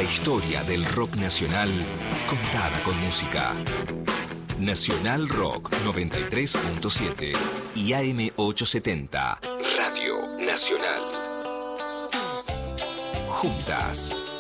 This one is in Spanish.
La historia del rock nacional contada con música. Nacional Rock 93.7 y AM 870. Radio Nacional. Juntas.